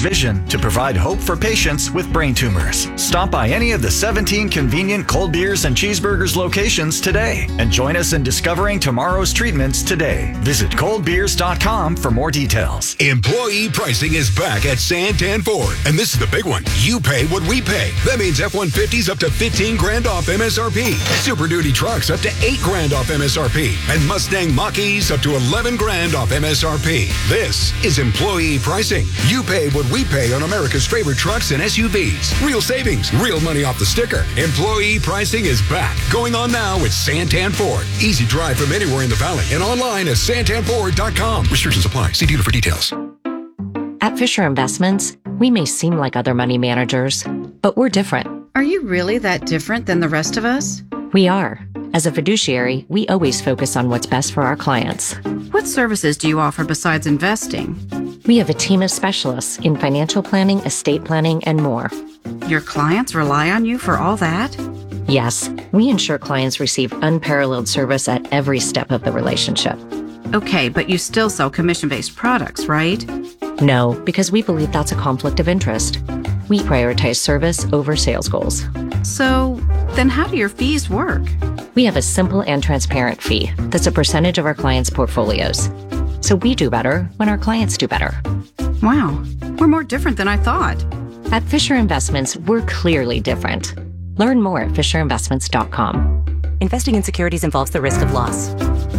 vision to provide hope for patients with brain tumors. Stop by any of the 17 convenient cold beers and cheeseburgers locations today and join us in discovering tomorrow's treatments today. Visit coldbeers.com for more details. Employee pricing is back at Santan Ford, and this is the big one. You pay what we pay. That means F-150s up to 15 grand off MSRP. Super Duty trucks up to 8 grand off MSRP. And Mustang Mach-E's up to 11 grand off MSRP. This is employee pricing. You pay what we pay on America's favorite trucks and SUVs. Real savings, real money off the sticker. Employee pricing is back. Going on now with Santan Ford. Easy drive from anywhere in the valley and online at santanford.com. Restrictions apply. See dealer for details. At Fisher Investments, we may seem like other money managers, but we're different. Are you really that different than the rest of us? We are. As a fiduciary, we always focus on what's best for our clients. What services do you offer besides investing? We have a team of specialists in financial planning, estate planning, and more. Your clients rely on you for all that? Yes, we ensure clients receive unparalleled service at every step of the relationship. Okay, but you still sell commission-based products, right? No, because we believe that's a conflict of interest. We prioritize service over sales goals. So, then how do your fees work? We have a simple and transparent fee that's a percentage of our clients' portfolios. So we do better when our clients do better. Wow, we're more different than I thought. At Fisher Investments, we're clearly different. Learn more at fisherinvestments.com. Investing in securities involves the risk of loss.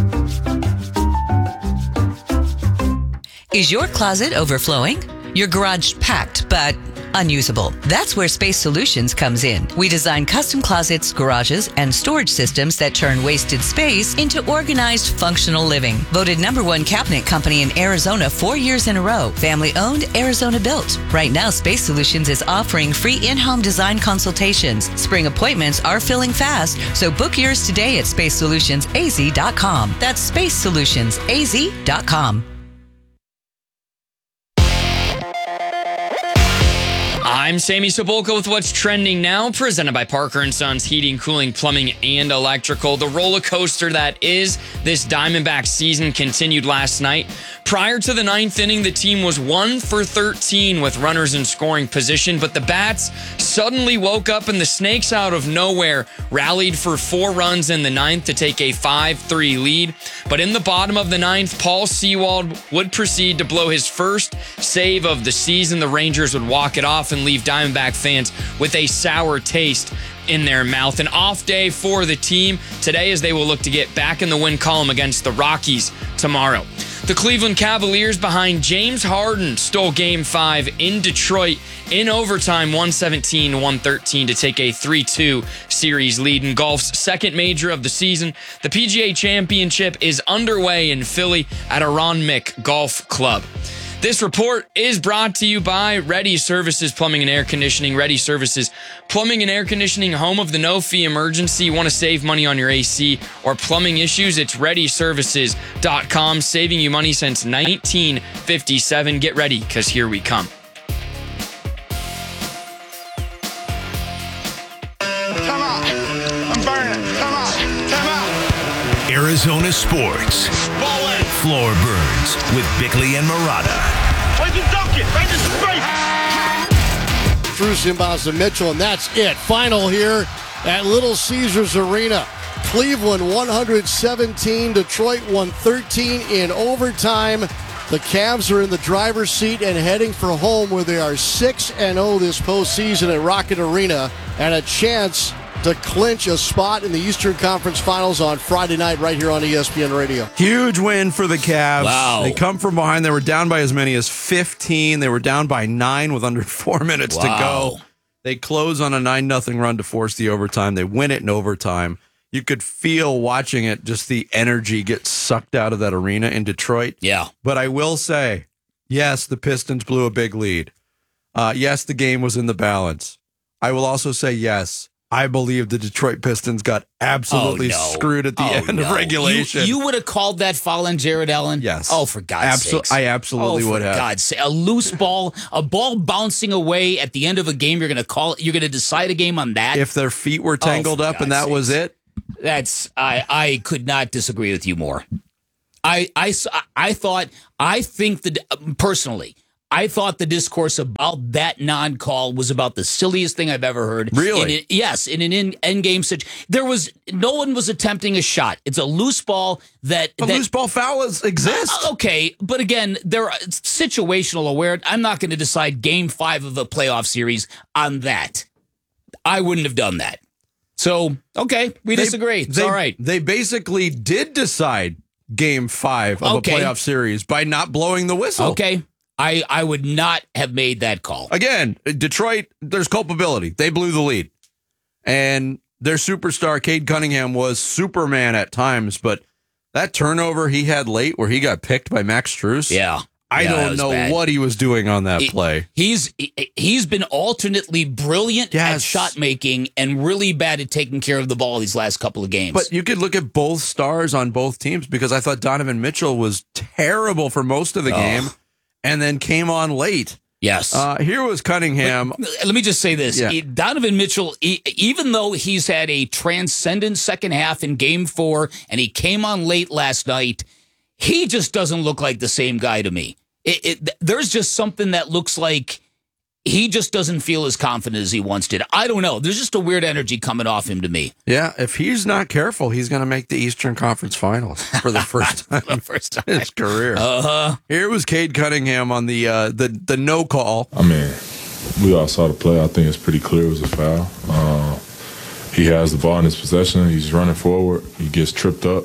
Is your closet overflowing? Your garage packed, but unusable? That's where Space Solutions comes in. We design custom closets, garages, and storage systems that turn wasted space into organized, functional living. Voted #1 cabinet company in Arizona 4 years in a row. Family owned, Arizona built. Right now, Space Solutions is offering free in-home design consultations. Spring appointments are filling fast, so book yours today at spacesolutionsaz.com. That's spacesolutionsaz.com. I'm Sammy Sepulka with what's trending now, presented by Parker & Sons Heating, Cooling, Plumbing, and Electrical. The roller coaster that is this Diamondback season continued last night. Prior to the ninth inning, the team was 1 for 13 with runners in scoring position, but the Bats suddenly woke up and the Snakes out of nowhere rallied for 4 runs in the ninth to take a 5-3 lead. But in the bottom of the ninth, Paul Sewald would proceed to blow his first save of the season. The Rangers would walk it off and leave Diamondback fans with a sour taste in their mouth. An off day for the team today as they will look to get back in the win column against the Rockies tomorrow. The Cleveland Cavaliers behind James Harden stole Game 5 in Detroit in overtime, 117-113 to take a 3-2 series lead. In golf's second major of the season, the PGA Championship is underway in Philly at Aron Mick Golf Club. This report is brought to you by Ready Services Plumbing and Air Conditioning. Ready Services Plumbing and Air Conditioning, home of the no-fee emergency. You want to save money on your AC or plumbing issues? It's ReadyServices.com, saving you money since 1957. Get ready, because here we come. Come on. I'm burning. Come on. Come on. Arizona Sports. Floor Burns with Bickley and Murata. Where'd you dunk it? Right in space. Bruce inbounds to Mitchell, and that's it. Final here at Little Caesars Arena. Cleveland 117, Detroit 113 in overtime. The Cavs are in the driver's seat and heading for home, where they are 6-0 this postseason at Rocket Arena, and a chance to clinch a spot in the Eastern Conference Finals on Friday night right here on ESPN Radio. Huge win for the Cavs. Wow. They come from behind. They were down by as many as 15. They were down by 9 with under 4 minutes to go. They close on a 9-0 run to force the overtime. They win it in overtime. You could feel watching it, just the energy get sucked out of that arena in Detroit. Yeah. But I will say, yes, the Pistons blew a big lead. Yes, the game was in the balance. I will also say, yes, I believe the Detroit Pistons got absolutely screwed at the end of regulation. You would have called that foul on Jared Allen? Yes. Oh, for God's sake. I absolutely would have. For God's sake. A loose ball, a ball bouncing away at the end of a game, you're going to call it, you're going to decide a game on that? If their feet were tangled up and that was it? I could not disagree with you more. I think that, personally, I thought the discourse about that non-call was about the silliest thing I've ever heard. Really? Yes, in an end-game situation. No one was attempting a shot. It's a loose ball that... loose ball fouls exist. Okay, but again, they're situational aware. I'm not going to decide Game 5 of a playoff series on that. I wouldn't have done that. So, okay, we disagree. It's all right. They basically did decide Game 5 of a playoff series by not blowing the whistle. Okay. I would not have made that call. Again, Detroit, there's culpability. They blew the lead. And their superstar, Cade Cunningham, was Superman at times, but that turnover he had late where he got picked by Max Strus. Yeah. I don't know what he was doing on that play. He's been alternately brilliant at shot making and really bad at taking care of the ball these last couple of games. But you could look at both stars on both teams because I thought Donovan Mitchell was terrible for most of the game and then came on late. Yes. Here was Cunningham. But let me just say this. Yeah. Donovan Mitchell, even though he's had a transcendent second half in Game 4 and he came on late last night, he just doesn't look like the same guy to me. There's just something that looks like he just doesn't feel as confident as he once did. I don't know. There's just a weird energy coming off him to me. Yeah, if he's not careful, he's going to make the Eastern Conference Finals for the first time, in his career. Here was Cade Cunningham on the no call. I mean, we all saw the play. I think it's pretty clear it was a foul. He has the ball in his possession. He's running forward. He gets tripped up.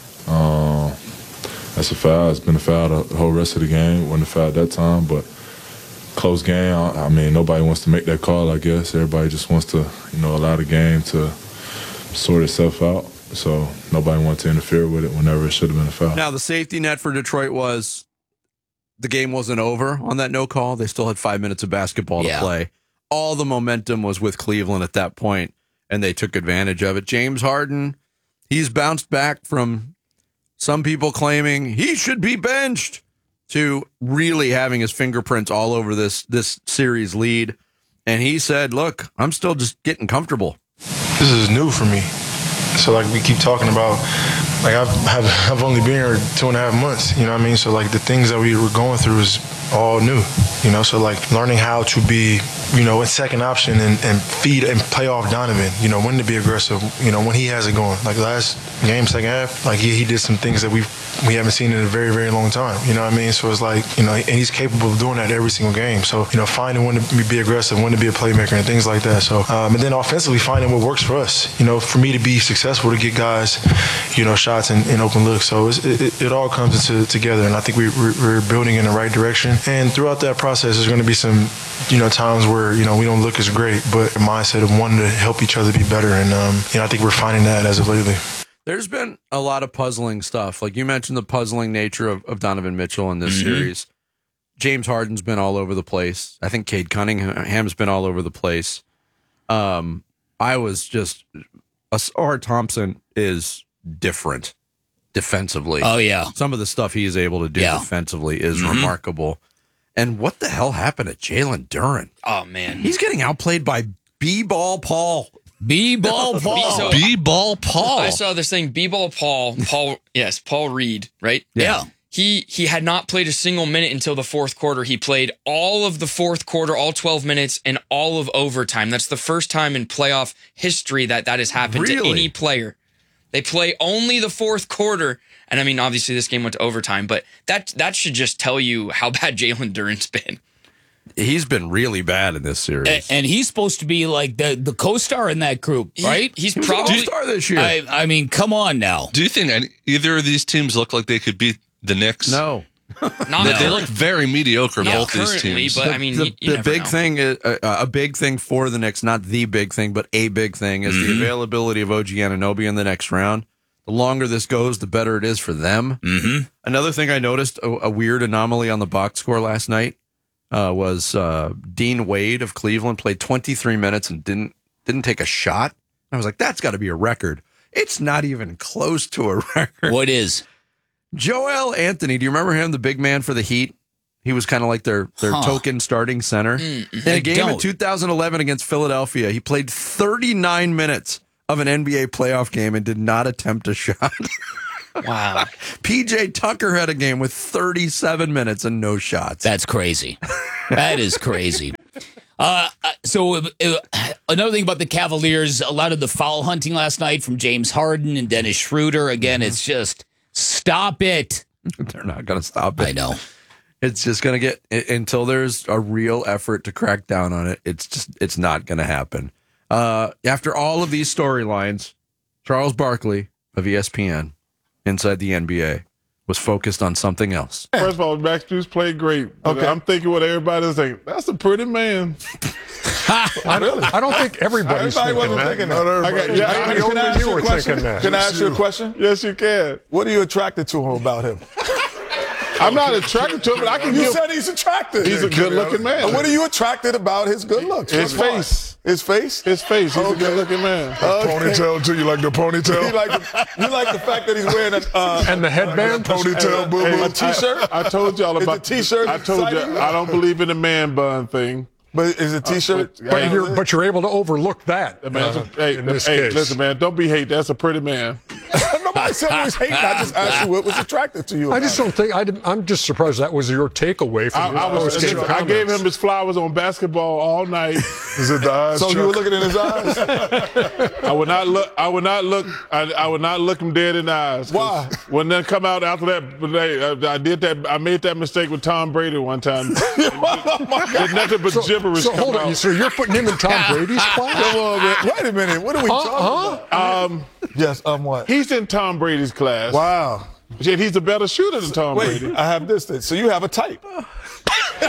That's a foul. It's been a foul the whole rest of the game. Wasn't a foul at that time, but close game. I mean, nobody wants to make that call, I guess. Everybody just wants to, allow the game to sort itself out. So nobody wants to interfere with it whenever it should have been a foul. Now, the safety net for Detroit was the game wasn't over on that no call. They still had 5 minutes of basketball to play. All the momentum was with Cleveland at that point, and they took advantage of it. James Harden, he's bounced back from some people claiming he should be benched to really having his fingerprints all over this series lead. And he said, look, I'm still just getting comfortable. This is new for me. So, like, we keep talking about, like, I've only been here 2.5 months, you know what I mean? So, like, the things that we were going through is all new, So, like, learning how to be, a second option and feed and play off Donovan, when to be aggressive, when he has it going. Like, last game, second half, like, he did some things that we haven't seen in a very, very long time, you know what I mean? So, it's like, and he's capable of doing that every single game. So, finding when to be aggressive, when to be a playmaker and things like that. So, and then offensively, finding what works for us, for me to be successful, to get guys, shots and open looks. So it all comes together, and I think we're building in the right direction. And throughout that process, there's going to be some, times where, we don't look as great, but a mindset of wanting to help each other be better. And, I think we're finding that as of lately. There's been a lot of puzzling stuff. Like you mentioned the puzzling nature of Donovan Mitchell in this series. James Harden's been all over the place. I think Cade Cunningham's been all over the place. I was just... Ausar Thompson is different defensively. Oh, yeah. Some of the stuff he is able to do defensively is remarkable. And what the hell happened to Jalen Duren? Oh, man. He's getting outplayed by B-Ball Paul. B-Ball Paul. B-Ball Paul. I saw this thing, B-Ball Paul. Paul Reed, right? Yeah. He had not played a single minute until the fourth quarter. He played all of the fourth quarter, all 12 minutes, and all of overtime. That's the first time in playoff history that has happened to any player. They play only the fourth quarter. And I mean, obviously this game went to overtime, but that should just tell you how bad Jalen Duren's been. He's been really bad in this series. And he's supposed to be like the co-star in that group, right? He's probably the co-star this year. I mean, come on now. Do you think either of these teams look like they could beat the Knicks? No. They look very mediocre, both these teams. But I mean, the big thing is a big thing for the Knicks, not the big thing, but a big thing is the availability of OG Anunoby in the next round. The longer this goes, the better it is for them. Another thing I noticed, a weird anomaly on the box score last night was Dean Wade of Cleveland played 23 minutes and didn't take a shot. I was like, that's got to be a record. It's not even close to a record. What is? Joel Anthony, do you remember him, the big man for the Heat? He was kind of like their token starting center. In a game in 2011 against Philadelphia, he played 39 minutes of an NBA playoff game and did not attempt a shot. Wow. PJ Tucker had a game with 37 minutes and no shots. That's crazy. That is crazy. So another thing about the Cavaliers, a lot of the foul hunting last night from James Harden and Dennis Schroeder. Again, it's just stop it. They're not going to stop it. I know. It's just going to get, until there's a real effort to crack down on it, it's not going to happen. After all of these storylines, Charles Barkley of ESPN inside the NBA was focused on something else. First of all, Max Strus played great. Okay. I'm thinking what everybody's thinking. That's a pretty man. I don't think everybody's thinking that. Can I ask you a question? Yes, you can. What are you attracted to him about him? I'm not attracted to him, but I can. You said he's attractive. He's a good-looking man. What are you attracted about his good looks? His face. His face? His face. He's a good-looking man. Ponytail too. You like the ponytail? You like the fact that he's wearing and the headband, ponytail, boo-boo, a t-shirt. I told y'all about the t-shirt. I told you I don't believe in the man bun thing. But is a t-shirt? But you're able to overlook that. Hey, listen, man. Don't be hate. That's a pretty man. Nobody said he was hating. I just asked you what was attractive to you. I just don't think. I'm just surprised that was your takeaway from I gave him his flowers on basketball all night. Is it the eyes? So you were looking in his eyes? I would not look. I would not look him dead in the eyes. Why? When they come out after that, I did that. I made that mistake with Tom Brady one time. Oh my God. Did nothing but gibberish. So hold on. So you're putting him in Tom Brady's class? Come on, man. Wait a minute. What are we talking about? Yes. What? He's in Tom Brady's class. Wow. Yet he's a better shooter than Tom Brady. I have this thing. So you have a type. You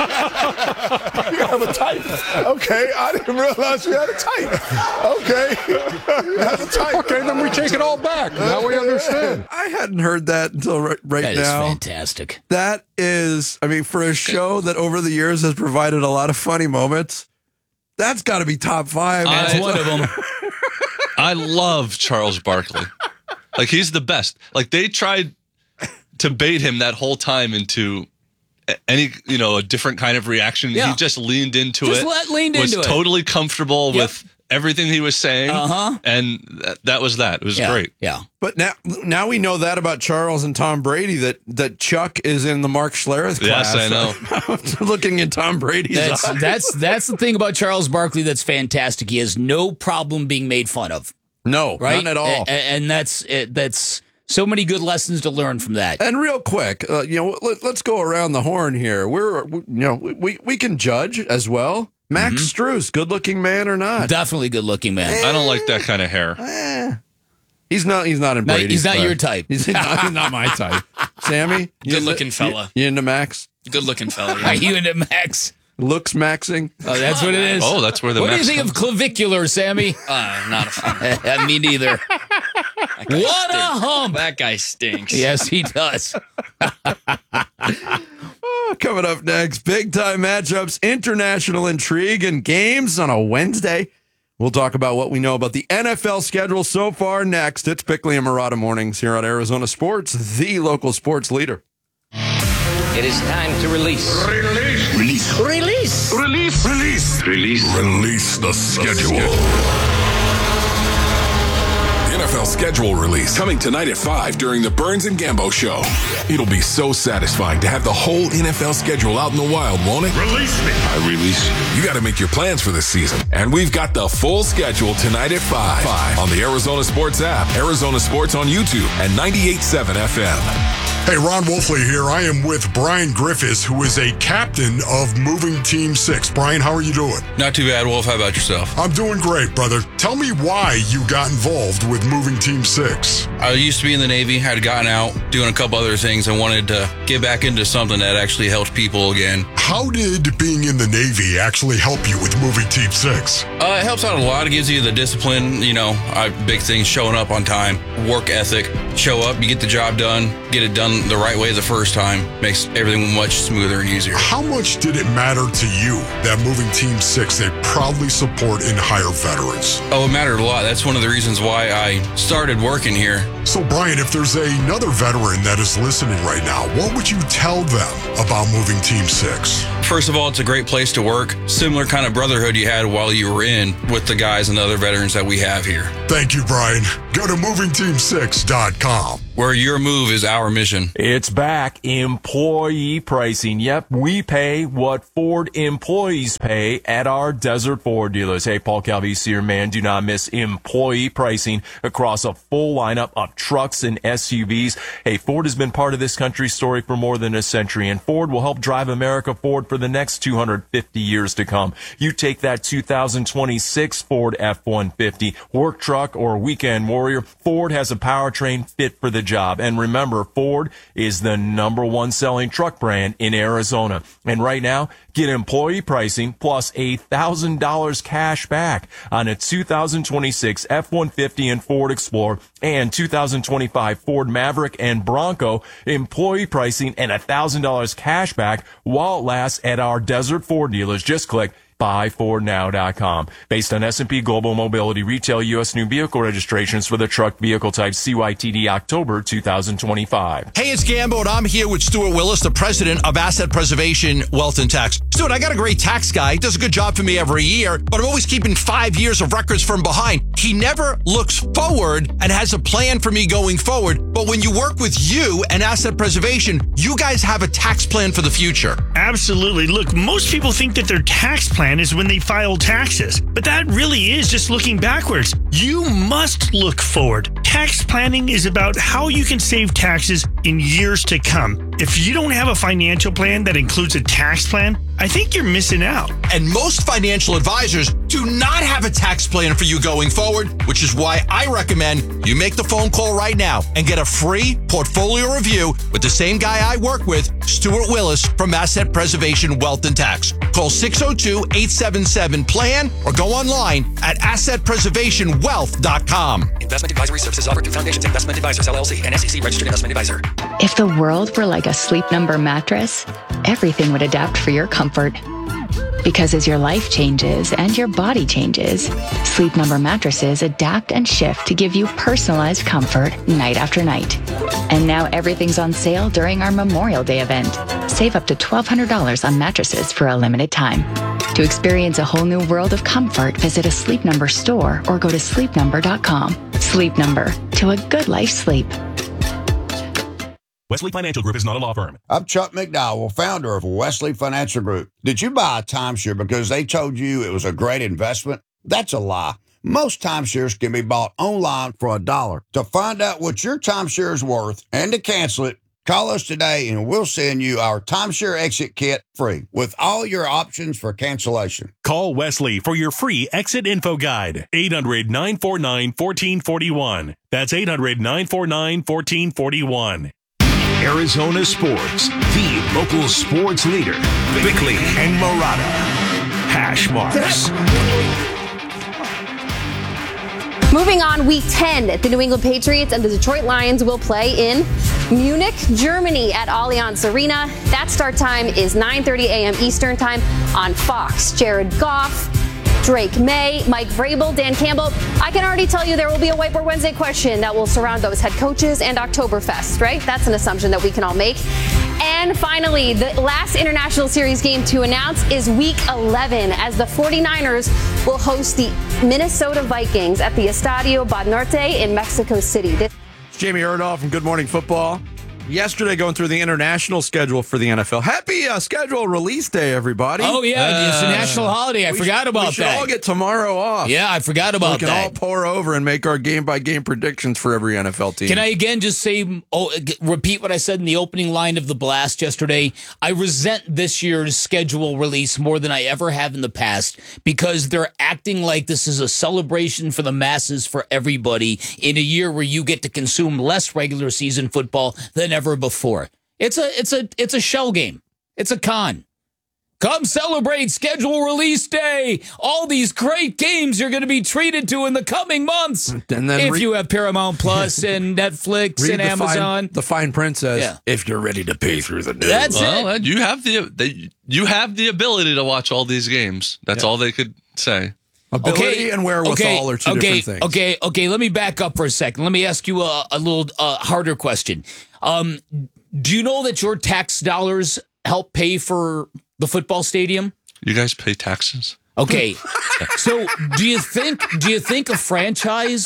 have a type. Okay, I didn't realize you had a type. Okay. You have a type. Okay, then we take it all back. Now we understand. I hadn't heard that until right now. That is fantastic. That is, I mean, for a show that over the years has provided a lot of funny moments, that's got to be top 5. That's one of them. I love Charles Barkley. Like, he's the best. Like, they tried to bait him that whole time into any, a different kind of reaction. Yeah. He just leaned into it. Was totally comfortable with everything he was saying. And that was that. It was great. Yeah. But now we know that about Charles and Tom Brady, that Chuck is in the Mark Schlereth class. Yes, I know. Looking at Tom Brady's eyes. That's the thing about Charles Barkley that's fantastic. He has no problem being made fun of. No, right? None at all. And that's so many good lessons to learn from that. And real quick, let's go around the horn here. We can judge as well. Max Strus, good-looking man or not? Definitely good-looking man. I don't like that kind of hair. He's not in Brady's. He's not your type. He's not my type. Sammy, good-looking fella. You into Max? Good-looking fella. Are you into Max? Looks maxing. Oh, that's what it is. Oh, that's where the. What do you think of clavicular, Sammy? Not a fan. Me neither. What a hump! That guy stinks. Yes, he does. Coming up next, big-time matchups, international intrigue, and games on a Wednesday. We'll talk about what we know about the NFL schedule so far next. It's Bickley and Murata Mornings here on Arizona Sports, the local sports leader. It is time to release. Release. Release. Release. Release. Release. Release the schedule. NFL schedule release coming tonight at 5 during the Burns and Gambo show. It'll be so satisfying to have the whole NFL schedule out in the wild, won't it? Release me. I release you. You got to make your plans for this season. And we've got the full schedule tonight at 5 on the Arizona Sports app, Arizona Sports on YouTube, and 98.7 FM. Hey, Ron Wolfley here. I am with Brian Griffiths, who is a captain of Moving Team 6. Brian, how are you doing? Not too bad, Wolf. How about yourself? I'm doing great, brother. Tell me why you got involved with Moving Team 6. I used to be in the Navy, had gotten out, doing a couple other things. I wanted to get back into something that actually helped people again. How did being in the Navy actually help you with Moving Team 6? It helps out a lot. It gives you the discipline, big things, showing up on time, work ethic, show up, you get the job done, get it done the right way the first time, makes everything much smoother and easier. How much did it matter to you that Moving Team 6, they proudly support and hire veterans? Oh, it mattered a lot. That's one of the reasons why I started working here. So, Brian, if there's another veteran that is listening right now, what would you tell them about Moving Team 6? First of all, it's a great place to work. Similar kind of brotherhood you had while you were in with the guys and the other veterans that we have here. Thank you, Brian. Go to movingteam6.com. where your move is our mission. It's back. Employee pricing. Yep, we pay what Ford employees pay at our Desert Ford dealers. Hey, Paul Calvisi here, man. Do not miss employee pricing across a full lineup of trucks and SUVs. Hey, Ford has been part of this country's story for more than a century, and Ford will help drive America forward for the next 250 years to come. You take that 2026 Ford F-150, work truck, or weekend warrior, Ford has a powertrain fit for the job. And remember, Ford is the #1 selling truck brand in Arizona. And right now, get employee pricing plus $1,000 cash back on a 2026 F-150 and Ford Explorer and 2025 Ford Maverick and Bronco. Employee pricing and $1,000 cash back while it lasts at our Desert Ford dealers. Just click buyfordnow.com. Based on S&P Global Mobility retail U.S. new vehicle registrations for the truck vehicle type CYTD October 2025. Hey, it's Gambo, and I'm here with Stuart Willis, the president of Asset Preservation Wealth and Tax. Stuart, I got a great tax guy. He does a good job for me every year, but I'm always keeping 5 years of records from behind. He never looks forward and has a plan for me going forward. But when you work with you and Asset Preservation, you guys have a tax plan for the future. Absolutely. Look, most people think that their tax plan is when they file taxes, but that really is just looking backwards. You must look forward. Tax planning is about how you can save taxes in years to come. If you don't have a financial plan that includes a tax plan, I think you're missing out. And most financial advisors do not have a tax plan for you going forward, which is why I recommend you make the phone call right now and get a free portfolio review with the same guy I work with, Stuart Willis from Asset Preservation Wealth and Tax. Call 602-877-PLAN or go online at assetpreservationwealth.com. Investment advisory services offered through Foundations Investment Advisors, LLC, an SEC registered investment advisor. If the world were like a Sleep Number mattress, everything would adapt for your comfort. Because as your life changes and your body changes, Sleep Number mattresses adapt and shift to give you personalized comfort night after night. And now everything's on sale during our Memorial Day event. Save up to $1,200 on mattresses for a limited time. To experience a whole new world of comfort, visit a Sleep Number store or go to sleepnumber.com. Sleep Number, to a good life sleep. Wesley Financial Group is not a law firm. I'm Chuck McDowell, founder of Wesley Financial Group. Did you buy a timeshare because they told you it was a great investment? That's a lie. Most timeshares can be bought online for $1. To find out what your timeshare is worth and to cancel it, call us today and we'll send you our timeshare exit kit free with all your options for cancellation. Call Wesley for your free exit info guide. 800-949-1441. That's 800-949-1441. Arizona Sports, the local sports leader. Bickley and Marotta. Hash marks. Moving on, Week 10, the New England Patriots and the Detroit Lions will play in Munich, Germany at Allianz Arena. That start time is 9:30 a.m. Eastern Time on Fox. Jared Goff, Drake May, Mike Vrabel, Dan Campbell. I can already tell you there will be a Whiteboard Wednesday question that will surround those head coaches and Oktoberfest, right? That's an assumption that we can all make. And finally, the last International Series game to announce is Week 11 as the 49ers will host the Minnesota Vikings at the Estadio Banorte in Mexico City. It's Jamie Erdahl from Good Morning Football. Yesterday, going through the international schedule for the NFL. Happy schedule release day, everybody. Oh, yeah. It's a national holiday. I forgot about that. We should all get tomorrow off. Yeah, I forgot about that. We can all pour over and make our game-by-game predictions for every NFL team. Can I again just say, repeat what I said in the opening line of the blast yesterday? I resent this year's schedule release more than I ever have in the past because they're acting like this is a celebration for the masses for everybody in a year where you get to consume less regular season football than ever before. It's a shell game. It's a con. Come celebrate schedule release day. All these great games you're going to be treated to in the coming months. And then if you have Paramount Plus and Netflix and Amazon. The fine print says, if you're ready to pay through the nose. That's it. You have the ability to watch all these games. That's all they could say. Ability and wherewithal are two different things. Okay. Let me back up for a second. Let me ask you a little harder question. Do you know that your tax dollars help pay for the football stadium? You guys pay taxes? Okay. So do you think a franchise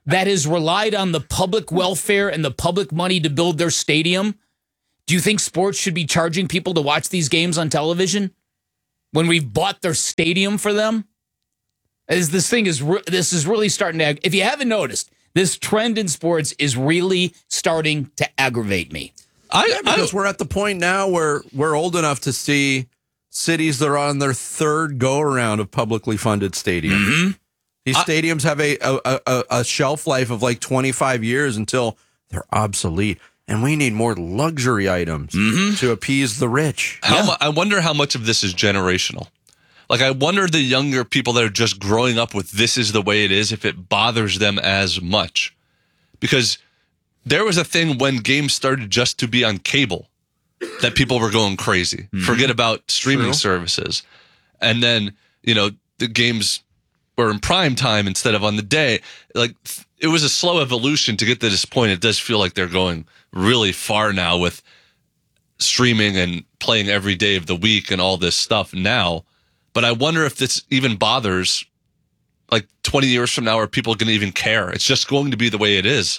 that has relied on the public welfare and the public money to build their stadium, do you think sports should be charging people to watch these games on television when we've bought their stadium for them? This is really starting to, if you haven't noticed, this trend in sports is really starting to aggravate me. Because we're at the point now where we're old enough to see cities that are on their third go-around of publicly funded stadiums. Mm-hmm. These stadiums have a shelf life of like 25 years until they're obsolete. And we need more luxury items to appease the rich. I wonder how much of this is generational. Like, I wonder the younger people that are just growing up with this is the way it is, if it bothers them as much. Because there was a thing when games started just to be on cable that people were going crazy. Forget about streaming services. And then, the games were in prime time instead of on the day. Like, it was a slow evolution to get to this point. It does feel like they're going really far now with streaming and playing every day of the week and all this stuff now. But I wonder if this even bothers, like 20 years from now, are people going to even care? It's just going to be the way it is.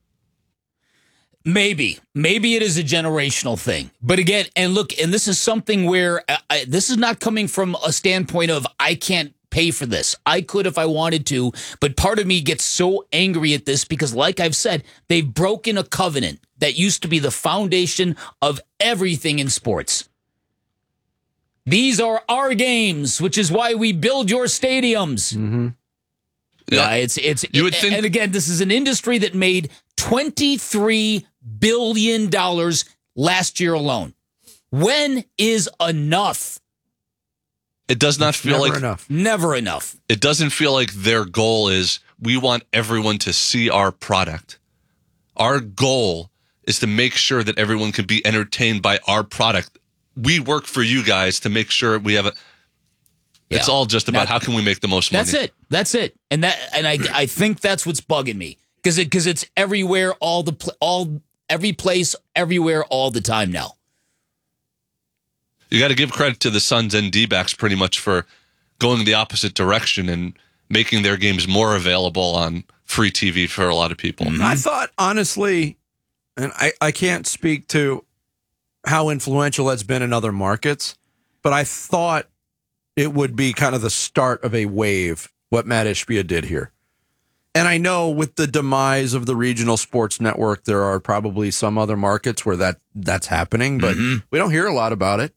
Maybe it is a generational thing. But again, and this is something where this is not coming from a standpoint of I can't pay for this. I could if I wanted to, but part of me gets so angry at this because, like I've said, they've broken a covenant that used to be the foundation of everything in sports. These are our games, which is why we build your stadiums. Mm-hmm. Yeah, you would think, and again, this is an industry that made $23 billion last year alone. When is enough? It does not feel Never enough. It doesn't feel like their goal is we want everyone to see our product. Our goal is to make sure that everyone can be entertained by our product. We work for you guys to make sure we have It's all just about how can we make the most money. That's it. And I think that's what's bugging me because it's everywhere, every place, everywhere, all the time now. You got to give credit to the Suns and D-backs pretty much for going the opposite direction and making their games more available on free TV for a lot of people. Mm-hmm. I thought, honestly, and I can't speak to how influential that's been in other markets, but I thought it would be kind of the start of a wave, what Matt Ishbia did here. And I know with the demise of the regional sports network, there are probably some other markets where that's happening, but we don't hear a lot about it.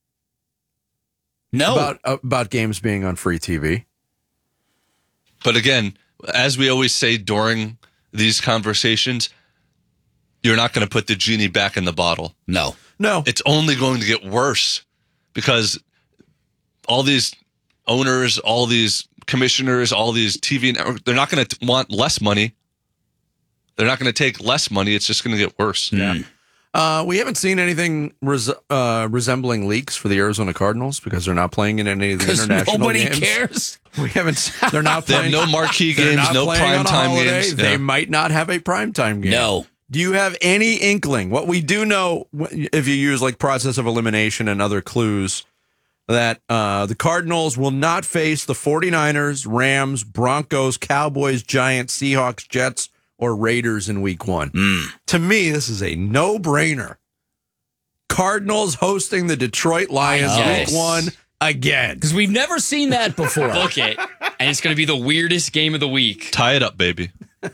No. About games being on free TV. But again, as we always say during these conversations, you're not going to put the genie back in the bottle. No. It's only going to get worse because all these owners, all these commissioners, all these TV networks, they're not going to want less money. They're not going to take less money. It's just going to get worse. Yeah. We haven't seen anything resembling leaks for the Arizona Cardinals because they're not playing in any of the international nobody games. Cares. We haven't. They're not playing. They have no marquee games, no primetime games. They might not have a primetime game. No. Do you have any inkling? What we do know, if you use like process of elimination and other clues, that the Cardinals will not face the 49ers, Rams, Broncos, Cowboys, Giants, Seahawks, Jets, or Raiders in week 1. To me, this is a no-brainer. Cardinals hosting the Detroit Lions week 1 again. Because we've never seen that before. Book it. And it's going to be the weirdest game of the week. Tie it up, baby.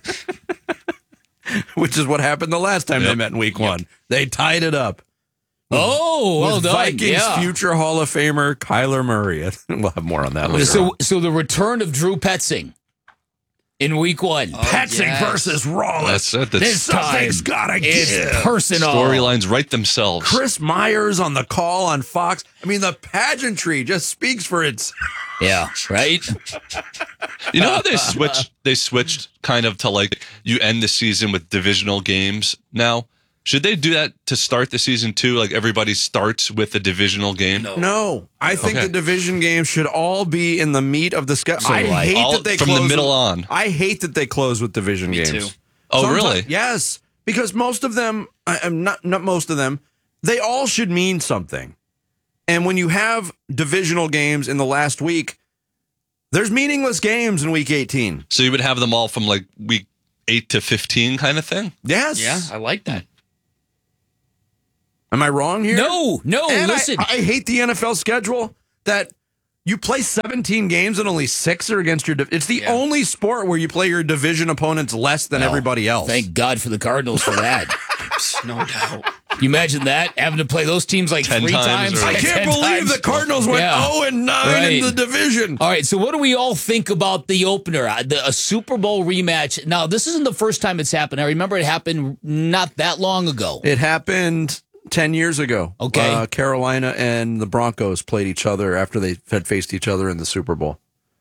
Which is what happened the last time they met in week 1. They tied it up. Well done. Vikings future Hall of Famer Kyler Murray. We'll have more on that later. So the return of Drew Petzing in week 1. Petzing versus Rollins. That's it. This something's gotta give. It's personal. Storylines write themselves. Chris Myers on the call on Fox. I mean, the pageantry just speaks for itself. Yeah, right? You know how they switched kind of to like you end the season with divisional games now? Should they do that to start the season too? Like everybody starts with a divisional game? No. I think the division games should all be in the meat of the schedule. So I hate that they from close the middle on. I hate that they close with division games. Too. Oh, really? Yes, because most of them, not most of them, they all should mean something. And when you have divisional games in the last week, there's meaningless games in week 18. So you would have them all from like week 8 to 15 kind of thing. Yes. Yeah, I like that. Am I wrong here? No, And listen. I hate the NFL schedule that you play 17 games and only 6 are against your It's the only sport where you play your division opponents less than everybody else. Thank God for the Cardinals for that. No doubt. You imagine that? Having to play those teams like 10 3 times times? or- I can't believe the Cardinals went 0-9 in the division. All right, so what do we all think about the opener? A Super Bowl rematch. Now, this isn't the first time it's happened. I remember it happened not that long ago. It happened 10 years ago. Okay. Carolina and the Broncos played each other after they had faced each other in the Super Bowl.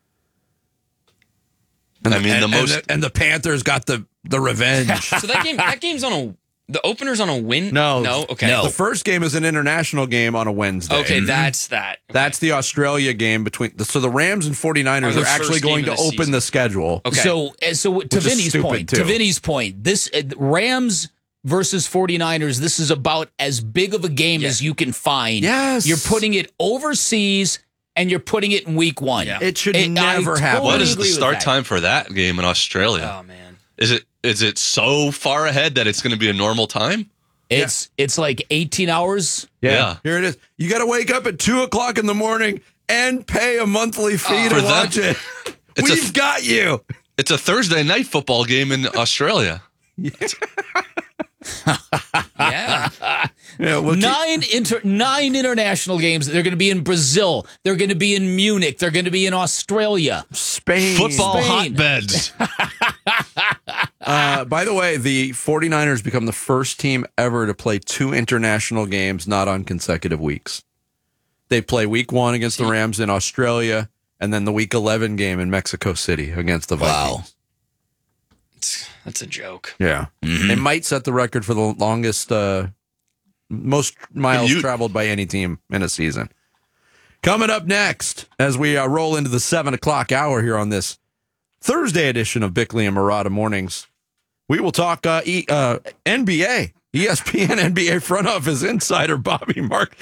And the Panthers got the revenge. So that game's on the opener's on a win? No. Okay. No. The first game is an international game on a Wednesday. Okay, that's that. Okay. That's the Australia game between. So the Rams and 49ers are actually going to open the schedule. Okay. So to Vinny's point, this Rams versus 49ers, this is about as big of a game as you can find. Yes. You're putting it overseas and you're putting it in week 1. Yeah. It should never happen. What is the start time for that game in Australia? Oh, man. Is it so far ahead that it's going to be a normal time? It's like 18 hours. Yeah. Here it is. You got to wake up at 2:00 in the morning and pay a monthly fee to watch it. We've got you. It's a Thursday night football game in Australia. Yeah. 9 international games. They're going to be in Brazil. They're going to be in Munich. They're going to be in Australia. Spain. Football hotbeds. By the way, the 49ers become the first team ever to play 2 international games not on consecutive weeks. They play week 1 against the Rams in Australia, and then the week 11 game in Mexico City against the Vikings. That's a joke. Yeah. Mm-hmm. They might set the record for the longest, most miles traveled by any team in a season. Coming up next, as we roll into the 7 o'clock hour here on this Thursday edition of Bickley and Murata Mornings, we will talk NBA, ESPN NBA front office insider Bobby Mark.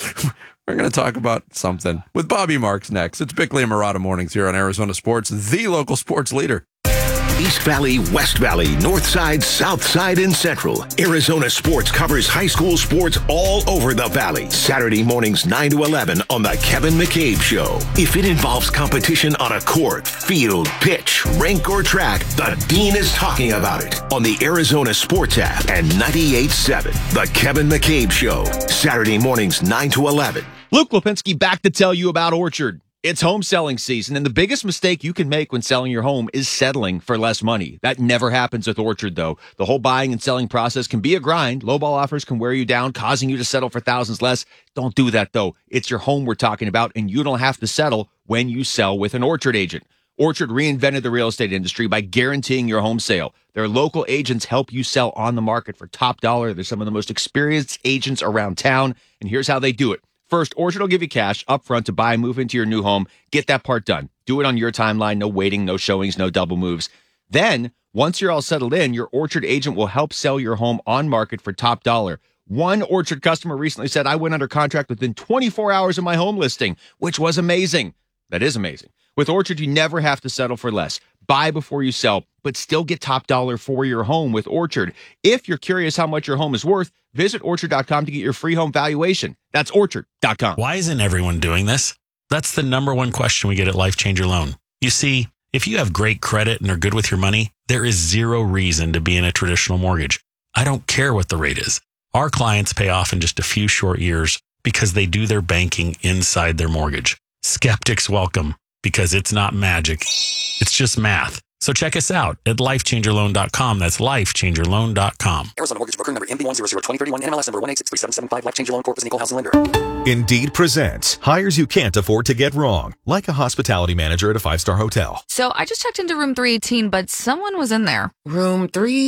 We're going to talk about something with Bobby Marks next. It's Bickley and Murata Mornings here on Arizona Sports, the local sports leader. East Valley, West Valley, North Side, South Side, and Central. Arizona Sports covers high school sports all over the valley. Saturday mornings 9 to 11 on The Kevin McCabe Show. If it involves competition on a court, field, pitch, rink, or track, the Dean is talking about it on the Arizona Sports app and 98.7. The Kevin McCabe Show. Saturday mornings 9 to 11. Luke Lipinski back to tell you about Orchard. It's home selling season, and the biggest mistake you can make when selling your home is settling for less money. That never happens with Orchard, though. The whole buying and selling process can be a grind. Lowball offers can wear you down, causing you to settle for thousands less. Don't do that, though. It's your home we're talking about, and you don't have to settle when you sell with an Orchard agent. Orchard reinvented the real estate industry by guaranteeing your home sale. Their local agents help you sell on the market for top dollar. They're some of the most experienced agents around town, and here's how they do it. First, Orchard will give you cash up front to buy and move into your new home. Get that part done. Do it on your timeline. No waiting, no showings, no double moves. Then, once you're all settled in, your Orchard agent will help sell your home on market for top dollar. One Orchard customer recently said, I went under contract within 24 hours of my home listing, which was amazing. That is amazing. With Orchard, you never have to settle for less. Buy before you sell, but still get top dollar for your home with Orchard. If you're curious how much your home is worth, visit Orchard.com to get your free home valuation. That's Orchard.com. Why isn't everyone doing this? That's the number one question we get at Life Changer Loan. You see, if you have great credit and are good with your money, there is zero reason to be in a traditional mortgage. I don't care what the rate is. Our clients pay off in just a few short years because they do their banking inside their mortgage. Skeptics welcome, because it's not magic. It's just math. So check us out at lifechangerloan.com. That's lifechangerloan.com. Arizona Mortgage Broker number MB1002031, NMLS number 1863775. Life Changer Loan Corp is an equal housing lender. Indeed presents hires you can't afford to get wrong, like a hospitality manager at a 5-star hotel. So I just checked into room 318, but someone was in there. Room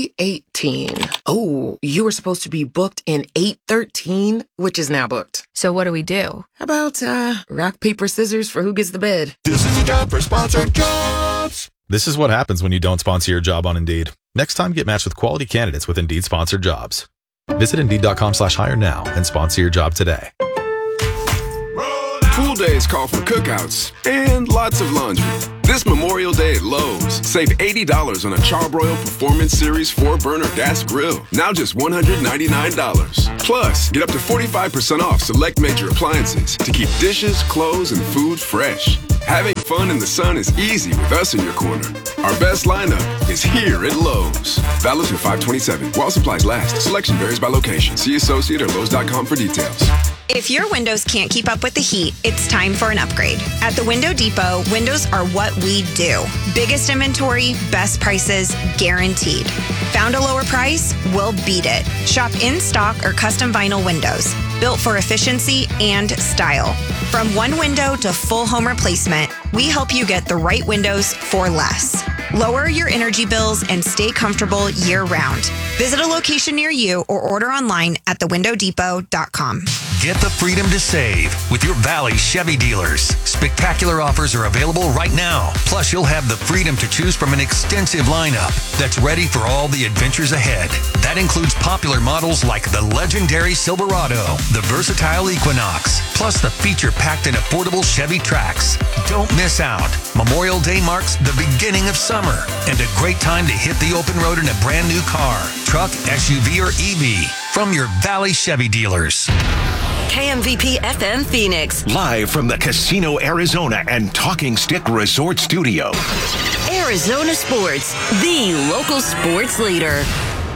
318. Oh, you were supposed to be booked in 813, which is now booked. So what do we do? How about rock, paper, scissors for who gets the bed? This is a job for Sponsored Jobs. This is what happens when you don't sponsor your job on Indeed. Next time, get matched with quality candidates with Indeed sponsored jobs. Visit Indeed.com/hire now and sponsor your job today. Pool days call for cookouts and lots of laundry. This Memorial Day at Lowe's, save $80 on a Charbroil Performance Series 4-burner gas grill. Now just $199. Plus, get up to 45% off select major appliances to keep dishes, clothes, and food fresh. Having fun in the sun is easy with us in your corner. Our best lineup is here at Lowe's. Valid through 5/27. While supplies last. Selection varies by location. See associate or Lowe's.com for details. If your windows can't keep up with the heat, it's time for an upgrade. At the Window Depot, windows are what we do. Biggest inventory, best prices, guaranteed. Found a lower price? We'll beat it. Shop in stock or custom vinyl windows, built for efficiency and style. From one window to full home replacement, we help you get the right windows for less. Lower your energy bills and stay comfortable year-round. Visit a location near you or order online at thewindowdepot.com. Get the freedom to save with your Valley Chevy dealers. Spectacular offers are available right now. Plus, you'll have the freedom to choose from an extensive lineup that's ready for all the adventures ahead. That includes popular models like the legendary Silverado, the versatile Equinox, plus the feature-packed and affordable Chevy Trax. Don't miss out. Memorial Day marks the beginning of summer and a great time to hit the open road in a brand new car, truck, SUV, or EV from your Valley Chevy dealers. KMVP FM Phoenix. Live from the Casino Arizona and Talking Stick Resort Studio. Arizona Sports, the local sports leader.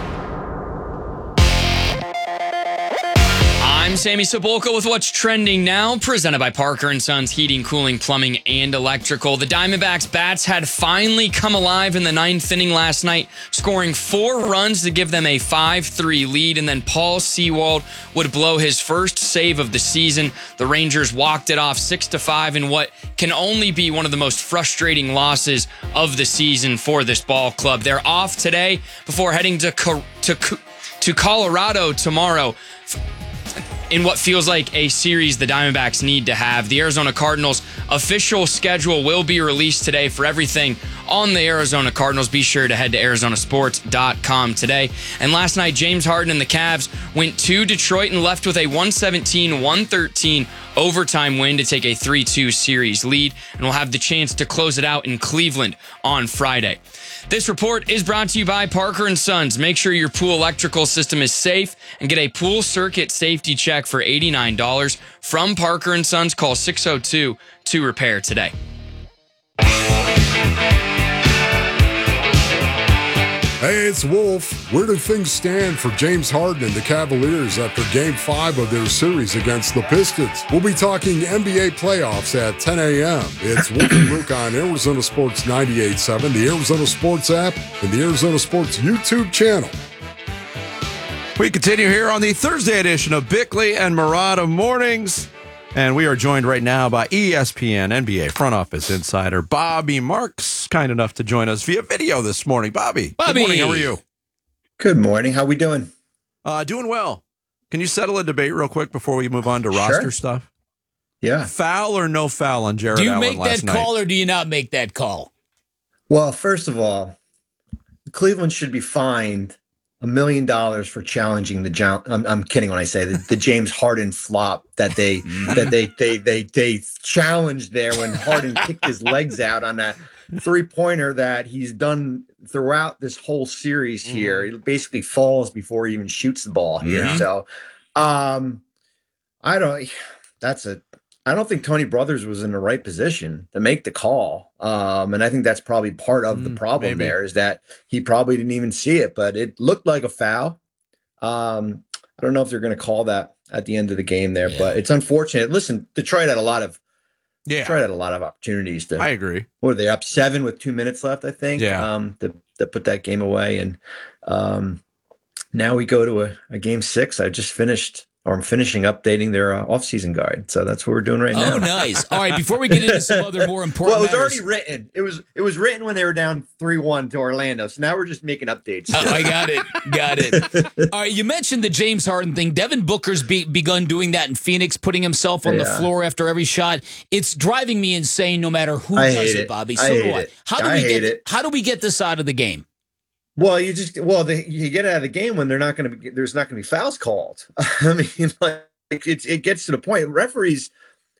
I'm Sammy Sepulka with what's trending now, presented by Parker & Sons Heating, Cooling, Plumbing, and Electrical. The Diamondbacks' bats had finally come alive in the ninth inning last night, scoring 4 runs to give them a 5-3 lead, and then Paul Sewald would blow his first save of the season. The Rangers walked it off 6-5 in what can only be one of the most frustrating losses of the season for this ball club. They're off today before heading to Colorado tomorrow in what feels like a series the Diamondbacks need to have. The Arizona Cardinals' official schedule will be released today. For everything on the Arizona Cardinals, be sure to head to arizonasports.com today. And last night, James Harden and the Cavs went to Detroit and left with a 117-113 overtime win to take a 3-2 series lead, and will have the chance to close it out in Cleveland on Friday. This report is brought to you by Parker & Sons. Make sure your pool electrical system is safe and get a pool circuit safety check for $89 from Parker & Sons. Call 602-2REPAIR today. Hey, it's Wolf. Where do things stand for James Harden and the Cavaliers after Game 5 of their series against the Pistons? We'll be talking NBA playoffs at 10 a.m. It's Wolf and Luke on Arizona Sports 98.7, the Arizona Sports app, and the Arizona Sports YouTube channel. We continue here on the Thursday edition of Bickley and Murata Mornings. And we are joined right now by ESPN NBA front office insider Bobby Marks, kind enough to join us via video this morning. Bobby, good morning. How are you? Good morning. How we doing? Doing well. Can you settle a debate real quick before we move on to roster stuff? Yeah. Foul or no foul on Jared Do you Allen make last that night? call or do you not make that call? Well, first of all, Cleveland should be fined $1 million for challenging the I'm kidding when I say the James Harden flop that they challenged there when Harden kicked his legs out on that 3-pointer that he's done throughout this whole series here. It basically falls before he even shoots the ball here. Yeah. So I don't think Tony Brothers was in the right position to make the call. And I think that's probably part of the problem there is that he probably didn't even see it, but it looked like a foul. I don't know if they're going to call that at the end of the game there, but it's unfortunate. Listen, Detroit had a lot of opportunities to. I agree. What are they up 7 with 2 minutes left? I think. Yeah. To put that game away, and now we go to a game 6. I'm finishing updating their off-season guide. So that's what we're doing right now. Oh, nice. All right, before we get into some other more important Well, it was matters. already written. It was written when they were down 3-1 to Orlando. So now we're just making updates. Oh, I got it. All right, you mentioned the James Harden thing. Devin Booker's begun doing that in Phoenix, putting himself on the floor after every shot. It's driving me insane no matter who does it, Bobby. So do I. How do we get this out of the game? Well, you get out of the game when there's not going to be fouls called. I mean, like it gets to the point. Referees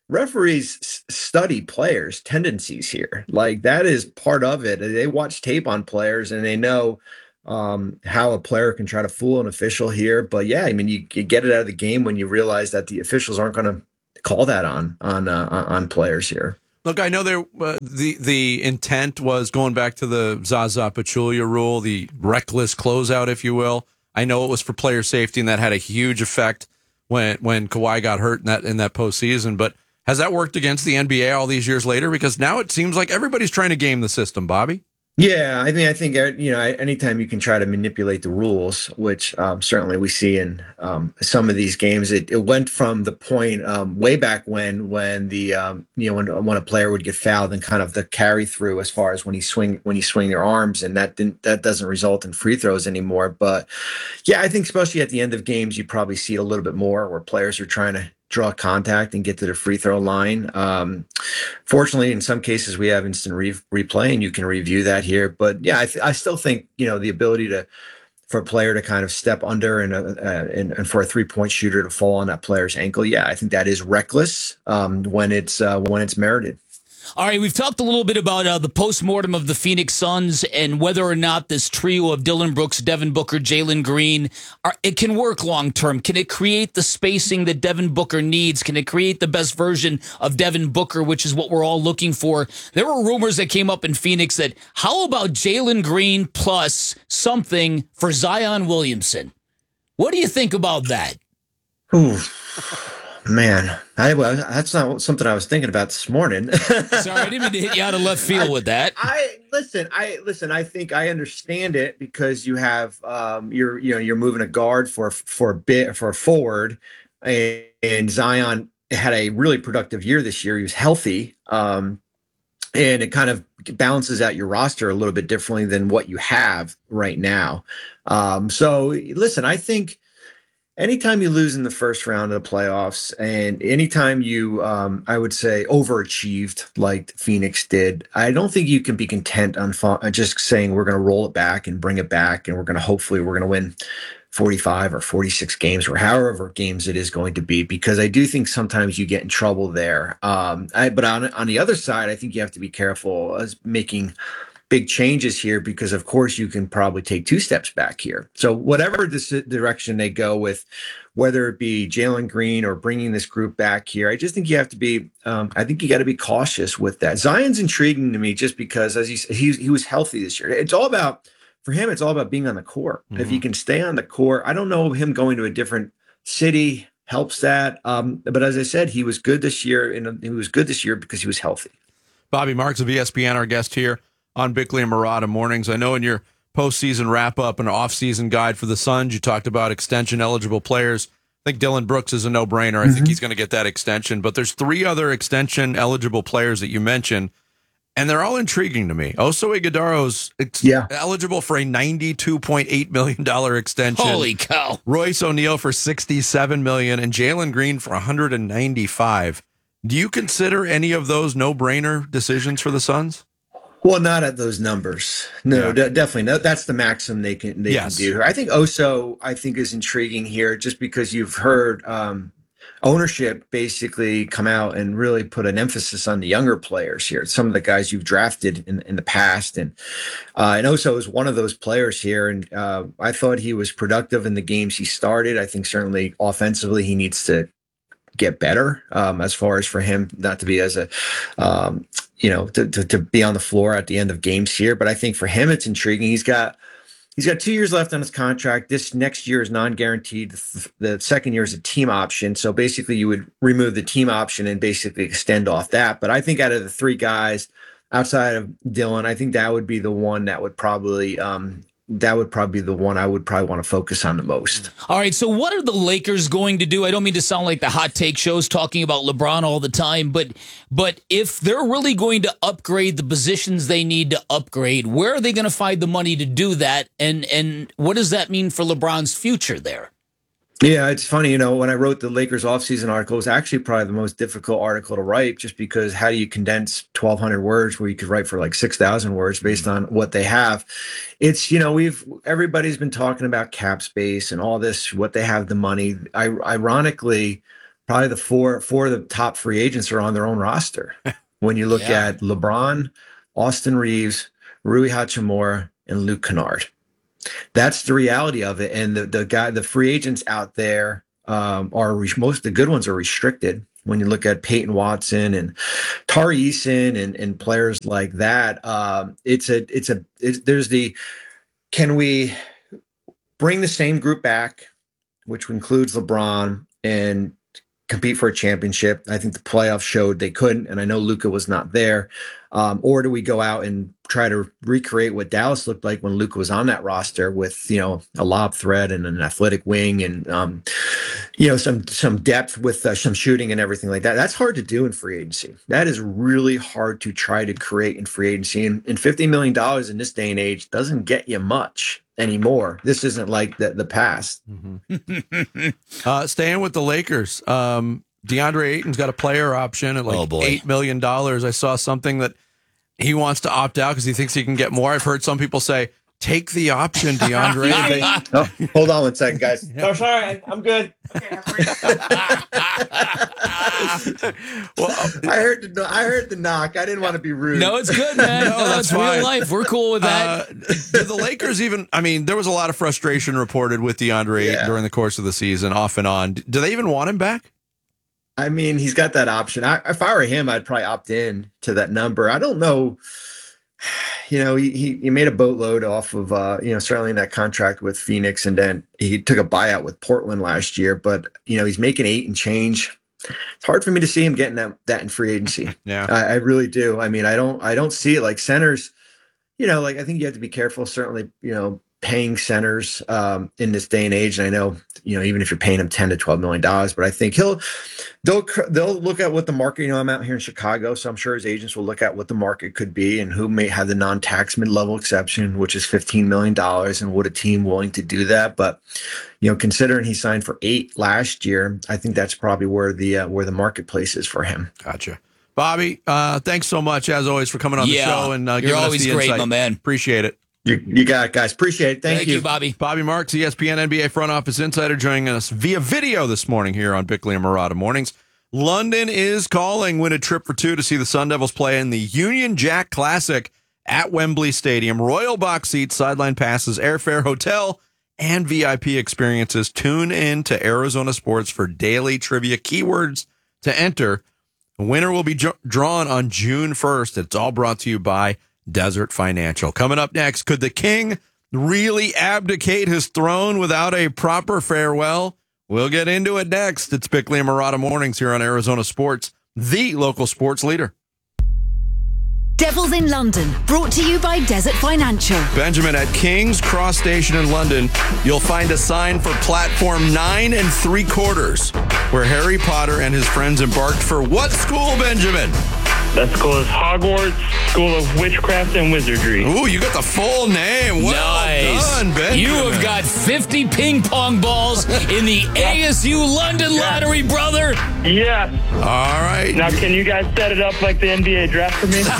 referees study players' tendencies here. Like that is part of it. They watch tape on players and they know how a player can try to fool an official here. But yeah, I mean, you get it out of the game when you realize that the officials aren't going to call that on players here. Look, I know the intent was going back to the Zaza Pachulia rule, the reckless closeout, if you will. I know it was for player safety, and that had a huge effect when Kawhi got hurt in that postseason. But has that worked against the NBA all these years later? Because now it seems like everybody's trying to game the system, Bobby. Yeah, I think anytime you can try to manipulate the rules, which certainly we see in some of these games, it went from the point way back when the when a player would get fouled and kind of the carry through as far as when you swing their arms, and that doesn't result in free throws anymore. But yeah, I think especially at the end of games, you probably see it a little bit more where players are trying to draw contact and get to the free throw line. Fortunately, in some cases, we have instant replay, and you can review that here. But yeah, I still think the ability for a player to kind of step under and for a 3-point shooter to fall on that player's ankle, yeah, I think that is reckless when it's merited. All right, we've talked a little bit about the postmortem of the Phoenix Suns and whether or not this trio of Dillon Brooks, Devin Booker, Jalen Green, it can work long term. Can it create the spacing that Devin Booker needs? Can it create the best version of Devin Booker, which is what we're all looking for? There were rumors that came up in Phoenix that how about Jalen Green plus something for Zion Williamson? What do you think about that? Ooh. Man, that's not something I was thinking about this morning. Sorry, I didn't mean to hit you out of left field with that. I think I understand it because you have you're moving a guard for a forward, and Zion had a really productive year this year. He was healthy, and it kind of balances out your roster a little bit differently than what you have right now. So listen, I think. Anytime you lose in the first round of the playoffs, and anytime you, I would say, overachieved like Phoenix did, I don't think you can be content on just saying we're going to roll it back and bring it back, and we're going to win 45 or 46 games or however games it is going to be, because I do think sometimes you get in trouble there. But on the other side, I think you have to be careful as making big changes here, because of course you can probably take 2 steps back here. So whatever this direction they go with, whether it be Jalen Green or bringing this group back here, I just think you have to be, I think you got to be cautious with that. Zion's intriguing to me just because as he was healthy this year. For him, it's all about being on the court. Mm-hmm. If he can stay on the court, I don't know him going to a different city helps that. But as I said, he was good this year, and he was good this year because he was healthy. Bobby Marks of ESPN, our guest here on Bickley and Murata Mornings. I know in your postseason wrap-up and off-season guide for the Suns, you talked about extension-eligible players. I think Dillon Brooks is a no-brainer. I think he's going to get that extension. But there's 3 other extension-eligible players that you mentioned, and they're all intriguing to me. Oso Ighodaro's eligible for a $92.8 million extension. Holy cow. Royce O'Neal for $67 million, and Jalen Green for $195. Do you consider any of those no-brainer decisions for the Suns? Well, not at those numbers. No, definitely no. That's the maximum they can do here. I think Oso, is intriguing here just because you've heard ownership basically come out and really put an emphasis on the younger players here. Some of the guys you've drafted in the past, and Oso is one of those players here. And I thought he was productive in the games he started. I think certainly offensively he needs to get better as far as for him not to be as a to be on the floor at the end of games here. But I think for him it's intriguing. He's got 2 years left on his contract. This next year is non-guaranteed. The second year is a team option. So basically you would remove the team option and basically extend off that. But I think out of the 3 guys outside of Dillon, I think that would be the one that would probably be the one I would probably want to focus on the most. All right, so what are the Lakers going to do? I don't mean to sound like the hot take shows talking about LeBron all the time, but if they're really going to upgrade the positions they need to upgrade, where are they going to find the money to do that? And what does that mean for LeBron's future there? Yeah, it's funny, when I wrote the Lakers offseason article, it was actually probably the most difficult article to write, just because how do you condense 1,200 words where you could write for like 6,000 words based on what they have? It's, everybody's been talking about cap space and all this, what they have the money. Ironically, probably the four of the top free agents are on their own roster. When you look at LeBron, Austin Reeves, Rui Hachimura, and Luke Kennard. That's the reality of it. And the free agents out there most of the good ones are restricted. When you look at Peyton Watson and Tari Eason and players like that, can we bring the same group back, which includes LeBron, and compete for a championship? I think the playoffs showed they couldn't, and I know Luka was not there. Or do we go out and try to recreate what Dallas looked like when Luka was on that roster with, a lob threat and an athletic wing and, some depth with some shooting and everything like that? That's hard to do in free agency. That is really hard to try to create in free agency. And $50 million in this day and age doesn't get you much anymore. This isn't like the past. Mm-hmm. Staying with the Lakers, DeAndre Ayton's got a player option at $8 million. I saw something that he wants to opt out because he thinks he can get more. I've heard some people say, take the option, DeAndre. Hold on one second, guys. Oh, sorry. I'm good. Okay, well, I heard the knock. I didn't want to be rude. No, it's good, man. No, that's real fine. life. We're cool with that. Do the Lakers there was a lot of frustration reported with DeAndre Ayton during the course of the season, off and on. Do they even want him back? I mean, he's got that option. If I were him, I'd probably opt in to that number. I don't know. He made a boatload off of, certainly in that contract with Phoenix, and then he took a buyout with Portland last year. But, he's making 8 and change. It's hard for me to see him getting that in free agency. Yeah, I really do. I mean, I don't see it like centers. I think you have to be careful. Certainly, paying centers in this day and age. And I know, even if you're paying him $10 to $12 million, but I think they'll look at what the market, I'm out here in Chicago, so I'm sure his agents will look at what the market could be and who may have the non-tax mid-level exception, which is $15 million, and would a team willing to do that? But, considering he signed for 8 last year, I think that's probably where the marketplace is for him. Gotcha. Bobby, thanks so much, as always, for coming on the show and giving us the insight. Great, my man. Appreciate it. You got it, guys. Appreciate it. Thank you, Bobby. Bobby Marks, ESPN NBA front office insider, joining us via video this morning here on Bickley and Marotta Mornings. London is calling. Win a trip for 2 to see the Sun Devils play in the Union Jack Classic at Wembley Stadium. Royal box seats, sideline passes, airfare, hotel, and VIP experiences. Tune in to Arizona Sports for daily trivia keywords to enter. The winner will be drawn on June 1st. It's all brought to you by Desert Financial. Coming up next, could the king really abdicate his throne without a proper farewell? We'll get into it next. It's Bickley and Marotta Mornings here on Arizona Sports, the local sports leader. Devils in London, brought to you by Desert Financial. Benjamin, at King's Cross Station in London, you'll find a sign for platform 9 3/4, where Harry Potter and his friends embarked for what school, Benjamin? That school is Hogwarts School of Witchcraft and Wizardry. Ooh, you got the full name. Well done, Benjamin. You have got 50 ping pong balls in the ASU London lottery, brother. Yes. All right. Now, can you guys set it up like the NBA draft for me?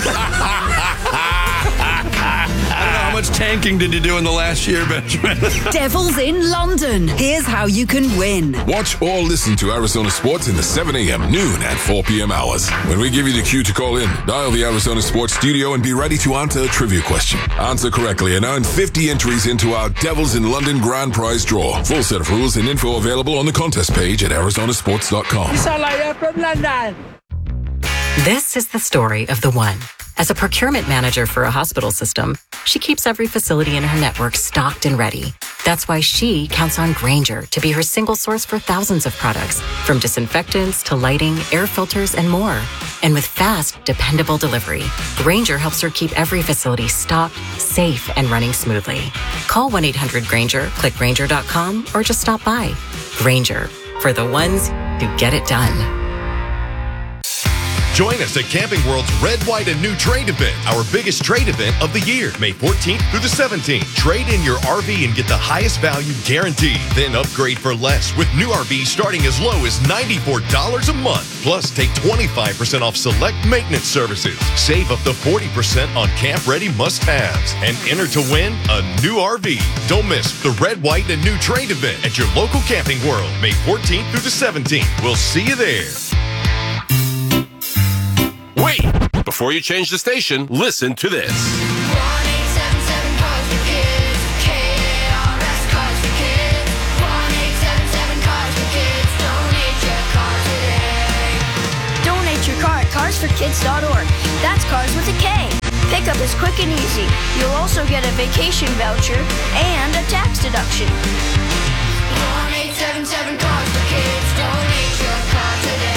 I don't know, how much tanking did you do in the last year, Benjamin? Devils in London. Here's how you can win. Watch or listen to Arizona Sports in the 7 a.m., noon, and 4 p.m. hours. When we give you the cue to call in, dial the Arizona Sports studio and be ready to answer a trivia question. Answer correctly and earn 50 entries into our Devils in London grand prize draw. Full set of rules and info available on the contest page at arizonasports.com. You sound like you're from London. This is the story of the one. As a procurement manager for a hospital system, she keeps every facility in her network stocked and ready. That's why she counts on Grainger to be her single source for thousands of products, from disinfectants to lighting, air filters, and more. And with fast, dependable delivery, Grainger helps her keep every facility stocked, safe, and running smoothly. Call 1-800-GRAINGER, click Grainger.com, or just stop by. Grainger, for the ones who get it done. Join us at Camping World's Red, White, and New Trade event, our biggest trade event of the year, May 14th through the 17th. Trade in your RV and get the highest value guaranteed. Then upgrade for less with new RVs starting as low as $94 a month. Plus, take 25% off select maintenance services. Save up to 40% on camp-ready must-haves. And enter to win a new RV. Don't miss the Red, White, and New Trade event at your local Camping World, May 14th through the 17th. We'll see you there. Wait! Before you change the station, listen to this. Donate your car at carsforkids.org. That's cars with a K. Pickup is quick and easy. You'll also get a vacation voucher and a tax deduction. 1-877 Cars for Kids. Donate your car today.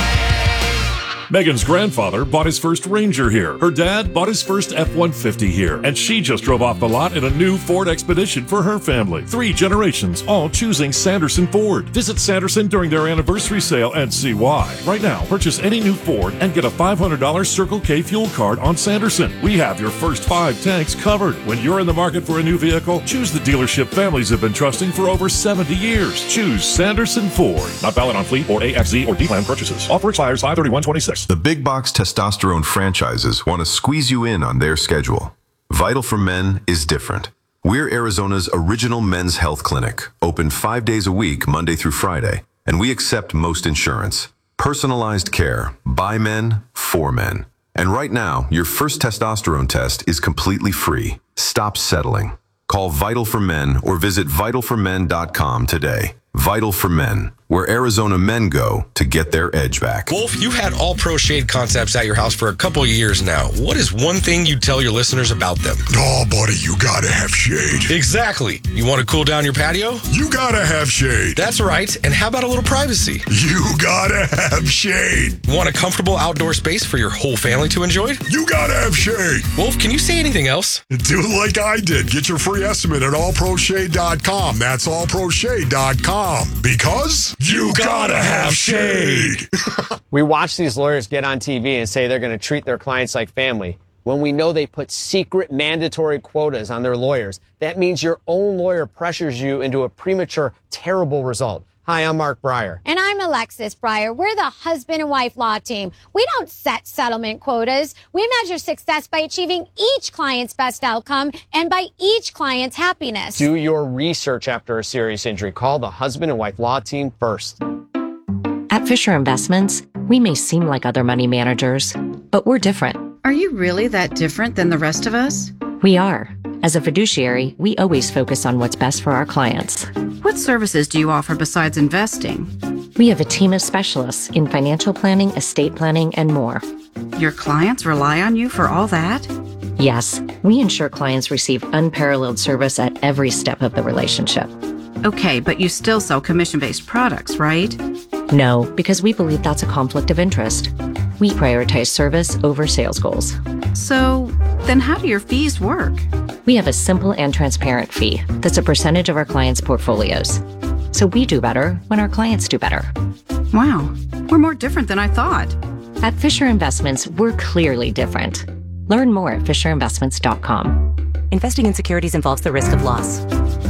Megan's grandfather bought his first Ranger here. Her dad bought his first F-150 here. And she just drove off the lot in a new Ford Expedition for her family. 3 generations, all choosing Sanderson Ford. Visit Sanderson during their anniversary sale and see why. Right now, purchase any new Ford and get a $500 Circle K fuel card on Sanderson. We have your first 5 tanks covered. When you're in the market for a new vehicle, choose the dealership families have been trusting for over 70 years. Choose Sanderson Ford. Not valid on fleet or AXZ or D-Plan purchases. Offer expires 5/31/26. The big box testosterone franchises want to squeeze you in on their schedule. Vital for Men is different. We're Arizona's original men's health clinic, open 5 days a week, Monday through Friday, and we accept most insurance. Personalized care, by men, for men. And right now, your first testosterone test is completely free. Stop settling. Call Vital for Men or visit vitalformen.com today. Vital for Men, where Arizona men go to get their edge back. Wolf, you've had All Pro Shade concepts at your house for a couple of years now. What is one thing you tell your listeners about them? Oh, buddy, you gotta have shade. Exactly. You want to cool down your patio? You gotta have shade. That's right. And how about a little privacy? You gotta have shade. Want a comfortable outdoor space for your whole family to enjoy? You gotta have shade. Wolf, can you say anything else? Do like I did. Get your free estimate at allproshade.com. That's allproshade.com. Because you gotta have shade. We watch these lawyers get on TV and say they're going to treat their clients like family when we know they put secret mandatory quotas on their lawyers. That means your own lawyer pressures you into a premature, terrible result. Hi, I'm Mark Breyer. And I'm Alexis Breyer. We're the husband and wife law team. We don't set settlement quotas. We measure success by achieving each client's best outcome and by each client's happiness. Do your research after a serious injury. Call the husband and wife law team first. At Fisher Investments, we may seem like other money managers, but we're different. Are you really that different than the rest of us? We are. As a fiduciary, we always focus on what's best for our clients. What services do you offer besides investing? We have a team of specialists in financial planning, estate planning, and more. Your clients rely on you for all that? Yes, we ensure clients receive unparalleled service at every step of the relationship. Okay, but you still sell commission-based products, right? No, because we believe that's a conflict of interest. We prioritize service over sales goals. So, then how do your fees work? We have a simple and transparent fee that's a percentage of our clients' portfolios. So we do better when our clients do better. Wow, we're more different than I thought. At Fisher Investments, we're clearly different. Learn more at fisherinvestments.com. Investing in securities involves the risk of loss.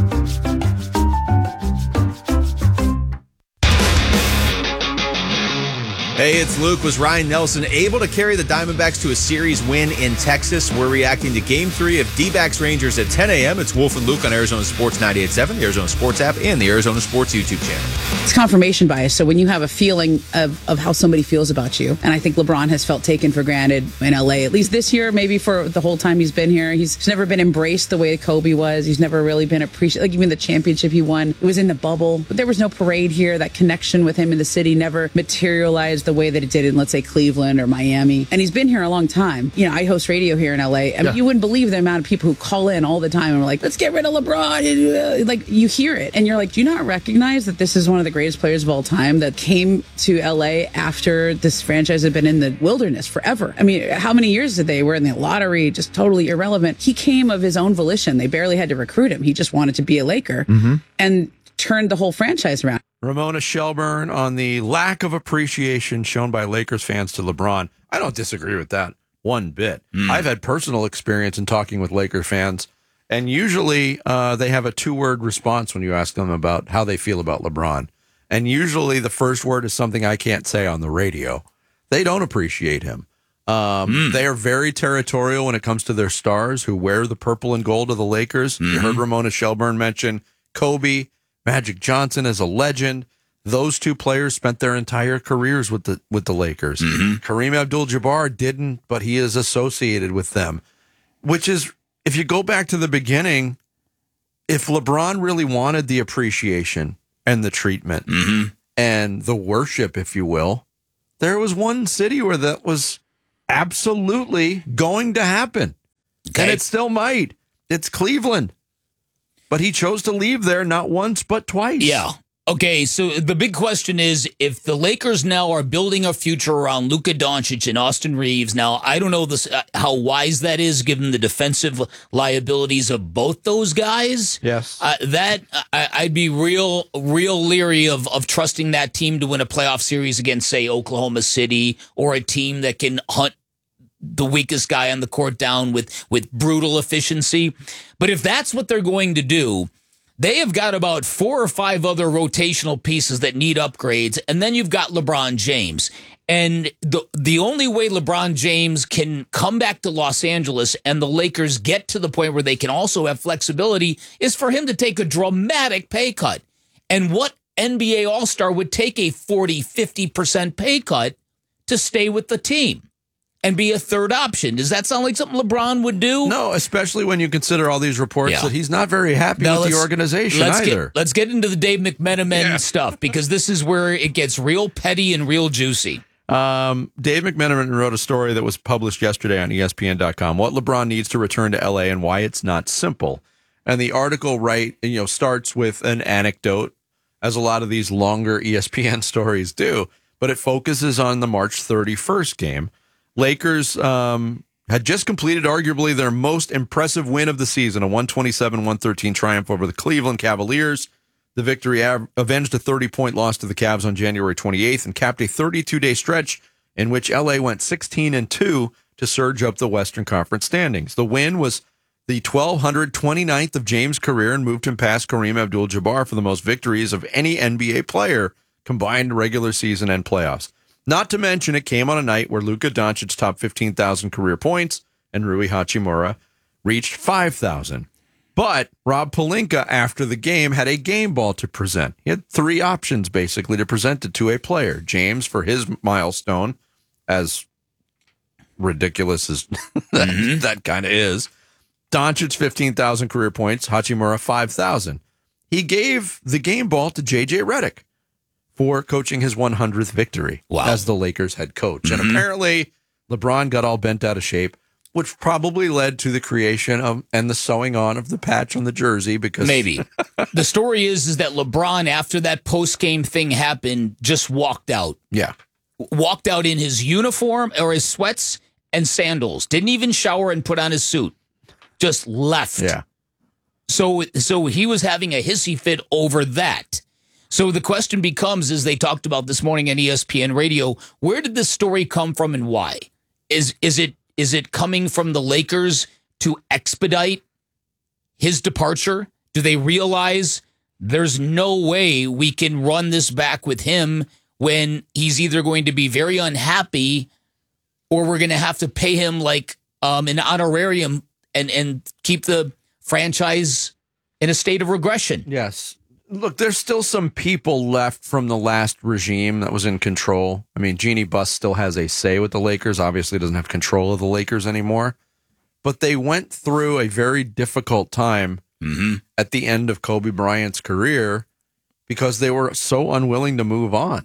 Hey, it's Luke. Was Ryan Nelson able to carry the Diamondbacks to a series win in Texas? We're reacting to Game 3 of D-backs Rangers at 10 a.m. It's Wolf and Luke on Arizona Sports 98.7, the Arizona Sports app, and the Arizona Sports YouTube channel. It's confirmation bias. So when you have a feeling of how somebody feels about you, and I think LeBron has felt taken for granted in L.A., at least this year, maybe for the whole time he's been here. He's never been embraced the way Kobe was. He's never really been appreciated. Like even the championship he won, it was in the bubble. But there was no parade here. That connection with him in the city never materialized the way that it did in, let's say, Cleveland or Miami. And he's been here a long time. You know, I host radio here in LA. I mean, you wouldn't believe the amount of people who call in all the time and are like, let's get rid of LeBron. Like, you hear it and you're like, do you not recognize that this is one of the greatest players of all time that came to LA after this franchise had been in the wilderness forever? I mean, how many years did they were in the lottery? Just totally irrelevant. He came of his own volition. They barely had to recruit him. He just wanted to be a Laker and turned the whole franchise around. Ramona Shelburne on the lack of appreciation shown by Lakers fans to LeBron. I don't disagree with that one bit. I've had personal experience in talking with Lakers fans, and usually they have a 2-word response when you ask them about how they feel about LeBron. And usually the first word is something I can't say on the radio. They don't appreciate him. They are very territorial when it comes to their stars who wear the purple and gold of the Lakers. You heard Ramona Shelburne mention Kobe, Magic Johnson as a legend. Those two players spent their entire careers with the Lakers. Kareem Abdul-Jabbar didn't, but he is associated with them. Which is, if you go back to the beginning, if LeBron really wanted the appreciation and the treatment and the worship, if you will, there was one city where that was absolutely going to happen. Okay. And it still might. It's Cleveland. But he chose to leave there not once, but twice. Yeah. Okay, so the big question is, if the Lakers now are building a future around Luka Doncic and Austin Reeves, now I don't know this how wise that is given the defensive liabilities of both those guys. Yes. I'd be real leery of trusting that team to win a playoff series against, say, Oklahoma City, or a team that can hunt the weakest guy on the court down with brutal efficiency. But if that's what they're going to do, they have got about 4 or 5 other rotational pieces that need upgrades, and then you've got LeBron James. And the only way LeBron James can come back to Los Angeles and the Lakers get to the point where they can also have flexibility is for him to take a dramatic pay cut. And what NBA All-Star would take a 40-50% pay cut to stay with the team and be a third option? Does that sound like something LeBron would do? No, especially when you consider all these reports that he's not very happy with the organization either. Let's get into the Dave McMenamin stuff, because this is where it gets real petty and real juicy. Dave McMenamin wrote a story that was published yesterday on ESPN.com, what LeBron needs to return to LA and why it's not simple. And the article starts with an anecdote, as a lot of these longer ESPN stories do, but it focuses on the March 31st game. Lakers had just completed arguably their most impressive win of the season, a 127-113 triumph over the Cleveland Cavaliers. The victory avenged a 30-point loss to the Cavs on January 28th and capped a 32-day stretch in which LA went 16-2 to surge up the Western Conference standings. The win was the 1,229th of James' career and moved him past Kareem Abdul-Jabbar for the most victories of any NBA player, combined regular season and playoffs. Not to mention, it came on a night where Luka Doncic topped 15,000 career points and Rui Hachimura reached 5,000. But Rob Pelinka, after the game, had a game ball to present. He had 3 options, basically, to present it to a player. James for his milestone, as ridiculous as that kind of is. Doncic, 15,000 career points. Hachimura, 5,000. He gave the game ball to J.J. Redick for coaching his 100th victory as the Lakers head coach. And apparently LeBron got all bent out of shape, which probably led to the creation of and the sewing on of the patch on the jersey. Because maybe the story is that LeBron, after that post-game thing happened, just walked out. Yeah. Walked out in his uniform or his sweats and sandals. Didn't even shower and put on his suit. Just left. Yeah. So he was having a hissy fit over that. So the question becomes, as they talked about this morning on ESPN Radio, where did this story come from and why? Is it coming from the Lakers to expedite his departure? Do they realize there's no way we can run this back with him when he's either going to be very unhappy or we're going to have to pay him like an honorarium and keep the franchise in a state of regression? Yes. Look, there's still some people left from the last regime that was in control. I mean, Jeannie Buss still has a say with the Lakers, obviously doesn't have control of the Lakers anymore. But they went through a very difficult time at the end of Kobe Bryant's career because they were so unwilling to move on.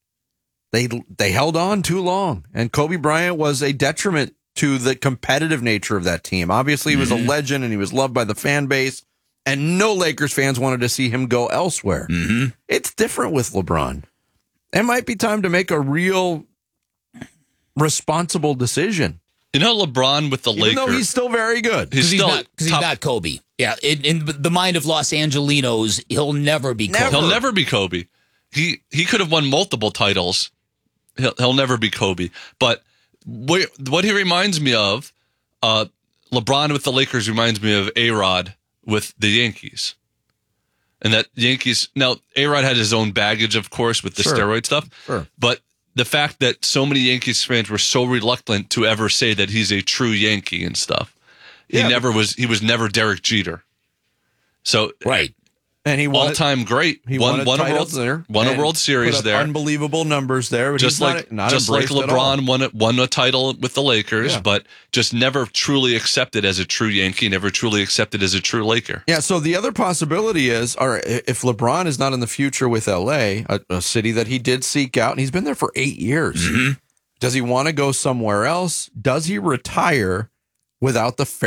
They held on too long, and Kobe Bryant was a detriment to the competitive nature of that team. Obviously, he was a legend, and he was loved by the fan base. And no Lakers fans wanted to see him go elsewhere. It's different with LeBron. It might be time to make a real responsible decision. You know, LeBron with the Lakers. Even though he's still very good. Because he's not Kobe. Yeah, in the mind of Los Angelinos, he'll never be Kobe. He'll never be Kobe. he could have won multiple titles. He'll never be Kobe. But what he reminds me of, LeBron with the Lakers reminds me of A-Rod with the Yankees. And that Yankees, now A-Rod had his own baggage, of course, with the steroid stuff. Sure. But the fact that so many Yankees fans were so reluctant to ever say that he's a true Yankee and stuff. He was never Derek Jeter. So right. And he won all-time great. He won a World Series there. Unbelievable numbers there. But just like LeBron won a title with the Lakers, but just never truly accepted as a true Yankee, never truly accepted as a true Laker. Yeah, so the other possibility is, if LeBron is not in the future with LA, a city that he did seek out, and he's been there for 8 years, does he want to go somewhere else? Does he retire without the